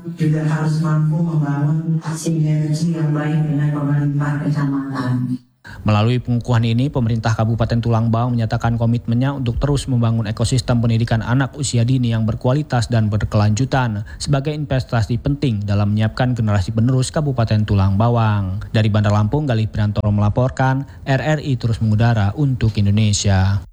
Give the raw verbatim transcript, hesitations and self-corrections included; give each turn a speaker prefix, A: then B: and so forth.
A: juga harus mampu membangun sinergi yang baik dengan pemerintah kecamatan.
B: Melalui pengukuhan ini, pemerintah Kabupaten Tulang Bawang menyatakan komitmennya untuk terus membangun ekosistem pendidikan anak usia dini yang berkualitas dan berkelanjutan sebagai investasi penting dalam menyiapkan generasi penerus Kabupaten Tulang Bawang. Dari Bandar Lampung, Galih Priyantoro melaporkan, R R I terus mengudara untuk Indonesia.